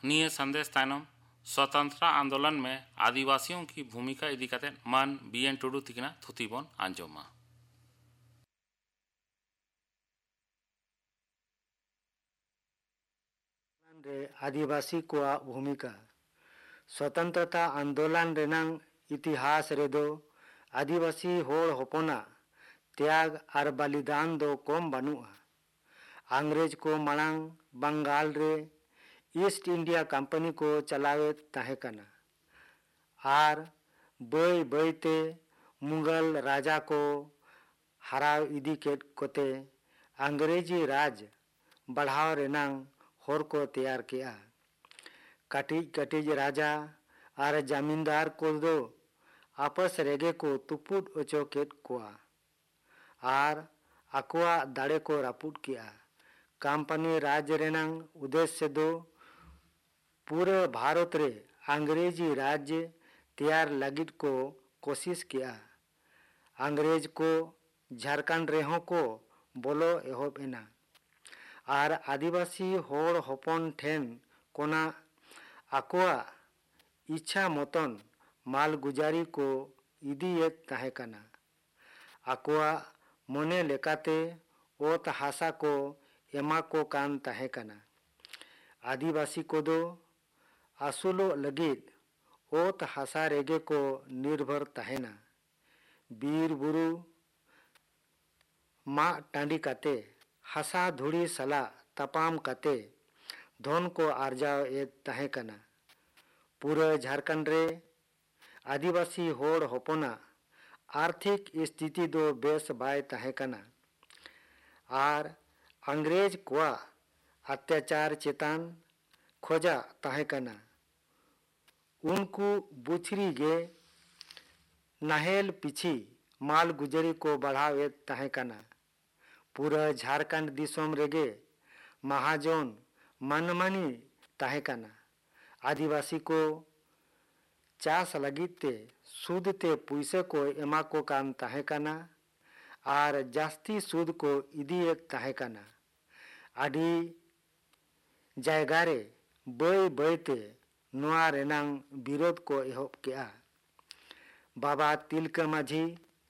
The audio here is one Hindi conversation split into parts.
निये संदेश तायनम स्वतंत्रता आंदोलन में आदिवासियों की भूमिका इदी कते मान बीएन टुडू तिकना थुती बोन आंजोमा। आदिवासी को भूमिका स्वतंत्रता आंदोलन रेनांग इतिहास रेदो आदिवासी होड़ होपना त्याग और बलिदान दो कम बनुआ। अंग्रेज को मांग बंगाल रे ईस्ट इंडिया कंपनी को चलावे तहेकना और बई बईते मुगल राजा को हराव इदी के कोते अंग्रेजी राज बढ़ाव रेनांग होर को तैयार किया। कटिज कटिज राजा और जमींदार को दो आपस रेगे को तुपुट ओचोकेट कोआ और अकुआ दाड़े को रापुट किया। कंपनी राज रेनांग उद्देश्य दो पूरे भारत रे अंग्रेजी राज्य तैयार लगित को कोशिश किया। अंग्रेज को झारखंड रेहों को बोलो एहोब एना और आदिवासी होड़ होपन ठेन कोना अकुआ इच्छा मतन माल गुजारी को इदीयत तहेकना। अकुआ मने लेकाते ओत हासा को एमा को कान तहेकना। आदिवासी को दो आसुलो लगित ओत हासा रेगे को निर्भर तहेना। बीर बुरु मा टांडी काते हासा धुड़ी सला तपाम काते धन को आर्जाव ए तहेकना। पूरे झारखंड रे आदिवासी होड़ होपना आर्थिक स्थिति दो बेस बाय तहेकना और अंग्रेज कोआ अत्याचार चेतान खोजा तहेकना। उनको बुछरी गे नाहेल पिछी माल गुजरी को बढ़ावे तहेकना। पूरा झारखंड दिसोम रेगे महाजन मनमानी तहेकना। आदिवासी को चास लगिते सूद ते पुइसे को एमा को काम तहेकना और जास्ती सूद को इदी एक तहेकना। आदि जायगारे बई बईते नोआ रेनांग विरोध को एहोब किया। बाबा तिलका माझी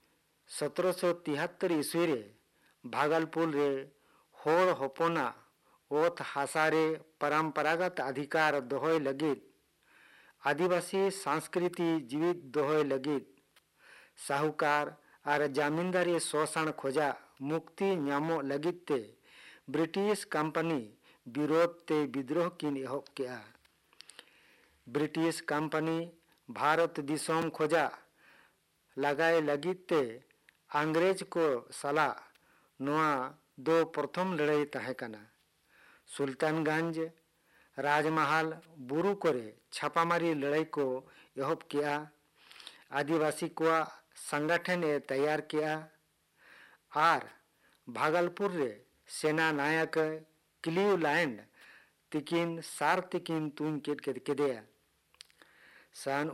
1773 ईस्वी रे भागलपुर रे होड़ होपना ओत हासारे परंपरागत अधिकार दोहोय लगित आदिवासी संस्कृति जीवित दोहोय लगित साहूकार और जमींदारी शोषण खोजा मुक्ति न्यामो लगित ते ब्रिटिश कंपनी विरोध ते विद्रोह किन एहोब किया। ब्रिटिश कंपनी भारत दिसोम खोजा लगाए लगित ते अंग्रेज को सला नोआ दो प्रथम लड़ाई तहेकना। सुल्तानगंज राजमहल बुरु करे छापामारी लड़ाई को एहोब किया। आदिवासी को संगठन ए तैयार किया और भागलपुर रे सेना नायक क्लीवलैंड तिकिन सार तिकिन तुम के दिया। सन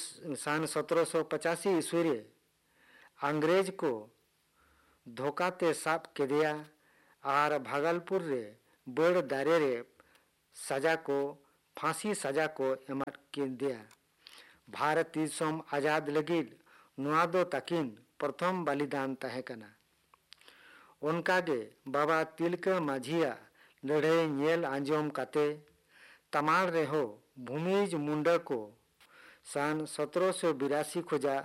1785 ईस्वी रे अंग्रेज को धोखाते साप के दिया और भागलपुर रे बड़ दारे रे सजा को फांसी सजा को एमर के दिया। भारत दिसोम आजाद लगिद नुआदो तकिन प्रथम बलिदान तहेकना। उनकागे बाबा तिलका माझिया लड़ाई नेल आंजोम काते तमाल रेहो भूमिज मुंडा को सन 1782 खोजा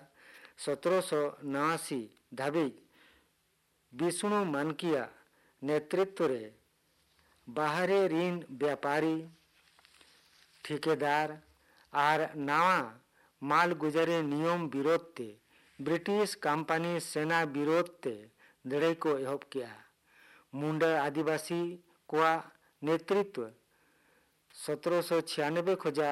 1789 धाबी विष्णु मानकिया नेतृत्व रे बाहरे ऋण व्यापारी ठेकेदार और नावा माल गुजरे नियम विरोध ते ब्रिटिश कंपनी सेना विरोध ते लड़ाई को एहोब किया। मुंडा आदिवासी को नेतृत्व 1796 खोजा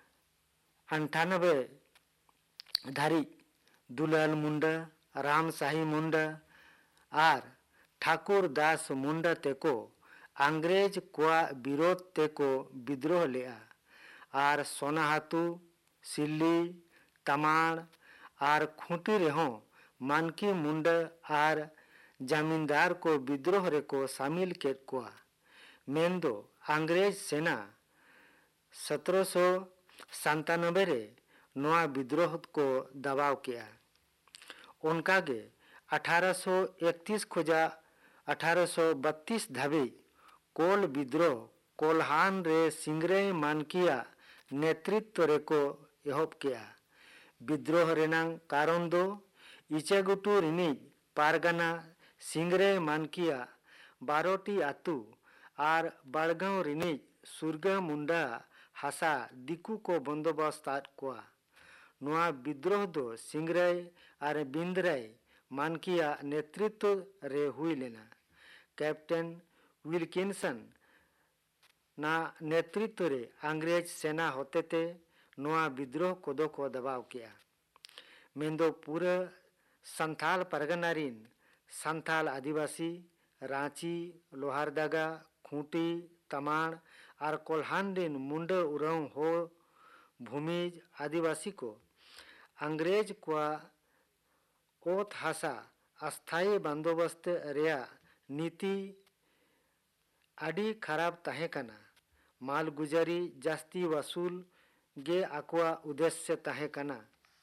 98 धारी दुलाल मुंडा रामशाही मुंडा और ठाकुर दास मुंडा तेको अंग्रेज को विरोध तेको विद्रोह लिया और सोनाहातु सिल्ली तमाड़ और खूंटी रेहों मानकी मुंडा और जमींदार को विद्रोह रे को शामिल के को मेंदो अंग्रेज सेना 1797 रे नोआ विद्रोह को दबाव किया। उनकागे 1831 खोजा 1832 धाबी कोल विद्रोह कोल्हान रे सिंगरे मानकिया नेतृत्व रे को एहब किया। विद्रोह रेनांग कारण दो इचेगुटू रिनिज पारगाना सिंगरे मानकिया 12टी आतु आर बाड़गांव रिनिज सुरगा मुंडा हासा दिकू को बंदोबस्त कोआ। नोआ विद्रोह दो सिंगराय आर बिंद्राय मानकिया नेतृत्व रे हुई लेना। कैप्टन विल्किंसन ना नेतृत्व रे अंग्रेज सेना होते ते नोआ विद्रोह कोदो को दबाव किया। मेंदो पूरा संथाल परगनारीन संथाल आदिवासी रांची लोहारदागा खूंटी तमाण और कोल्हान मुंड उराव हो भूमिज आदिवासी को अंग्रेज को ओत हासा अस्थायी बंदोबस्त रेया नीति आड़ी खराब तहे कना। माल गुजारी जास्ती वसूल गे आकुआ उद्देश्य तहे कना।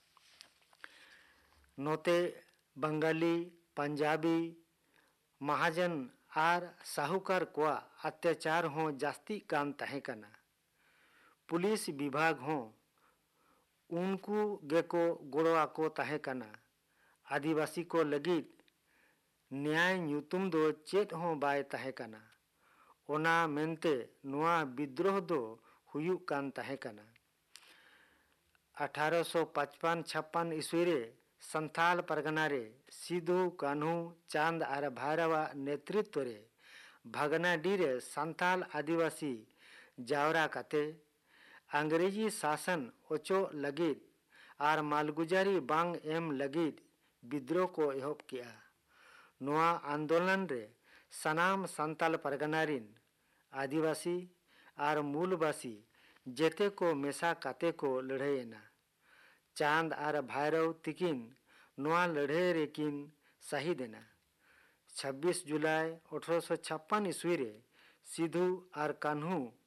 नोते बंगाली पंजाबी महाजन आर साहूकार को अत्याचार हो जास्ती काम तहे कना। पुलिस विभाग हो उनको गेको गोड़वा को तहे कना। आदिवासी को लगित न्याय न्यूतुम दो चेत हो बाय तहे कना। ओना मेनते नोआ विद्रोह दो हुयु कान तहे कना। 1855-56 ईस्वी रे संथाल परगना रे सिद्धू कान्हू चांद आर भैरवा नेतृत्व रे भगनाडी रे संथाल आदिवासी जावरा काते अंग्रेजी शासन ओचो लगित आर मालगुजारी बांग एम लगित विद्रोह को एहब किया। नोआ आंदोलन रे सनाम संताल परगनारिन आदिवासी आर मूलवासी जेते को मेसा काते को लड़ाईना। चांद आर भैरव तिकिन नोआ लड़ाई रेकिन शहीद देना। 26 जुलाई 1856 ईस्वी रे सिद्धू आर कान्हू